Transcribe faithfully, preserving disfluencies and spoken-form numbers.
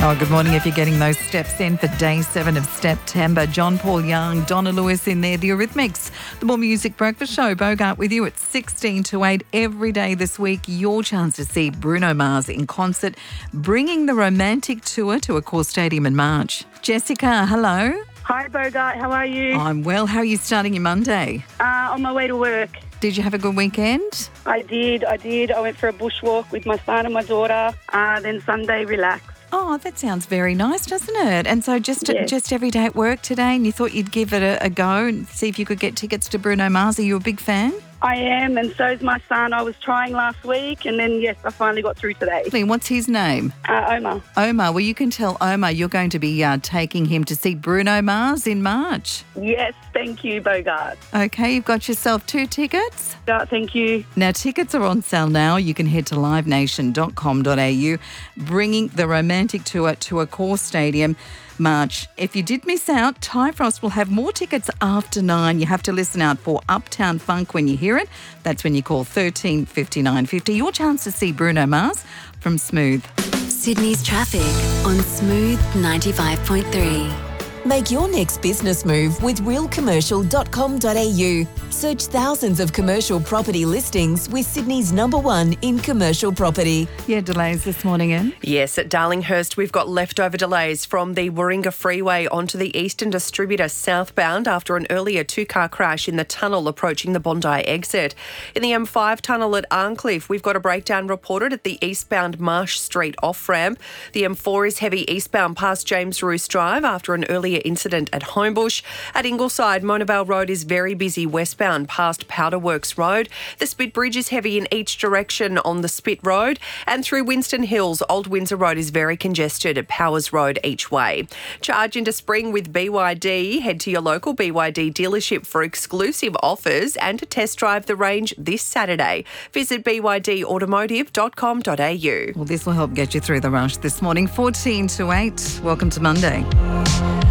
Oh, good morning if you're getting those steps in for day seven of September. John Paul Young, Donna Lewis in there, The Eurythmics, the More Music Breakfast Show. Bogart with you at sixteen to eight every day this week. Your chance to see Bruno Mars in concert, bringing the romantic tour to Accor Stadium in March. Jessica, hello. Hi, Bogart. How are you? I'm well. How are you starting your Monday? Uh, on my way to work. Did you have a good weekend? I did. I did. I went for a bushwalk with my son and my daughter. Uh, then Sunday, relax. Oh, that sounds very nice, doesn't it? And so just Yes. just every day at work today, and you thought you'd give it a, a go and see if you could get tickets to Bruno Mars. Are you a big fan? I am, and so's my son. I was trying last week, and then, yes, I finally got through today. What's his name? Uh, Omar. Omar. Well, you can tell Omar you're going to be uh, taking him to see Bruno Mars in March. Yes, thank you, Bogart. Okay, you've got yourself two tickets. Uh, thank you. Now, tickets are on sale now. You can head to live nation dot com dot a u, bringing the romantic tour to Accor Stadium March. If you did miss out, Ty Frost will have more tickets after nine. You have to listen out for Uptown Funk when you hear it. That's when you call thirteen fifty-nine fifty. Your chance to see Bruno Mars from Smooth. Sydney's traffic on Smooth ninety-five point three. Make your next business move with real commercial dot com dot a u. Search thousands of commercial property listings with Sydney's number one in commercial property. Yeah, delays this morning, in. Yes, at Darlinghurst, we've got leftover delays from the Warringah Freeway onto the Eastern Distributor southbound after an earlier two-car crash in the tunnel approaching the Bondi exit. In the M five tunnel at Arncliffe, we've got a breakdown reported at the eastbound Marsh Street off-ramp. The M four is heavy eastbound past James Roos Drive after an earlier incident at Homebush. At Ingleside, Mona Vale Road is very busy westbound past Powderworks Road. The Spit Bridge is heavy in each direction on the Spit Road. And through Winston Hills, Old Windsor Road is very congested at Powers Road each way. Charge into spring with B Y D. Head to your local B Y D dealership for exclusive offers and to test drive the range this Saturday. Visit b y d automotive dot com dot a u. Well, this will help get you through the rush this morning. fourteen to eight. Welcome to Monday.